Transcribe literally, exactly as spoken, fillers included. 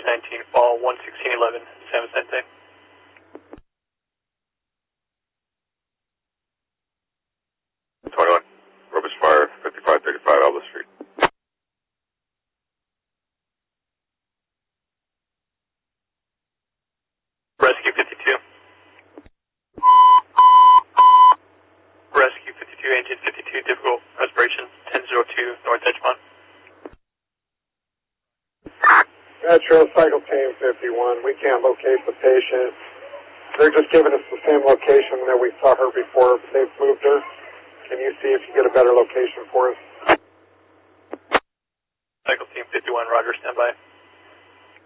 nineteen fall one sixteen eleven, San Vicente. twenty-one, Robust Fire, fifty-five thirty-five Elba Street. Rescue fifty-two. Rescue fifty-two, engine fifty-two, difficult respiration, ten oh two North Edgemont. Metro Cycle Team fifty-one, we can't locate the patient. They're just giving us the same location that we saw her before, but they've moved her. Can you see if you get a better location for us? Cycle Team fifty-one, Roger, stand by.